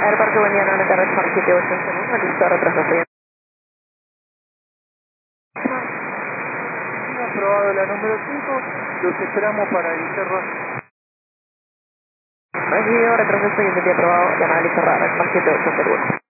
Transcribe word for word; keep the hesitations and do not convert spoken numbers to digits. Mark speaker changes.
Speaker 1: Aeroparque Buendia, no Red Park siete ocho uno, listo, retroceso.
Speaker 2: Aprobado la número cinco, los esperamos para Inglaterra.
Speaker 1: Recibido, retroceso y entendí aprobado, llamada lista rara, Red Park siete ocho uno.